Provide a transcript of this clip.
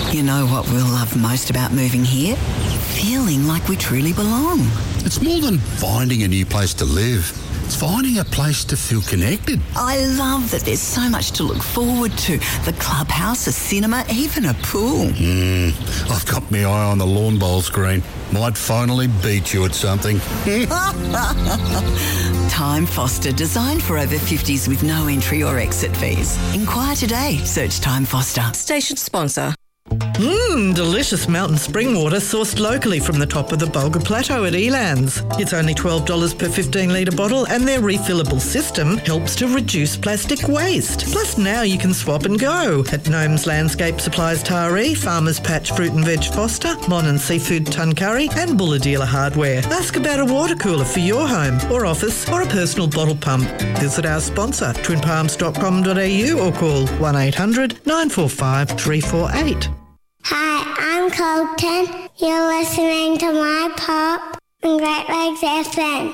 You know what we'll love most about moving here? Feeling like we truly belong. It's more than finding a new place to live. It's finding a place to feel connected. I love that there's so much to look forward to. The clubhouse, a cinema, even a pool. I've got my eye on the lawn bowl screen. Might finally beat you at something. Time Foster, designed for over 50s with no entry or exit fees. Inquire today. Search Time Foster. Station sponsor. Delicious mountain spring water sourced locally from the top of the Bulga Plateau at Elands. It's only $12 per 15-litre bottle, and their refillable system helps to reduce plastic waste. Plus now you can swap and go at Gnomes Landscape Supplies Taree, Farmers Patch Fruit and Veg Foster, Mon and Seafood Tuncurry and Bulla Dealer Hardware. Ask about a water cooler for your home or office or a personal bottle pump. Visit our sponsor, twinpalms.com.au, or call 1800 945 348. Hi, I'm Colton. You're listening to My Pop on Great Lakes FM.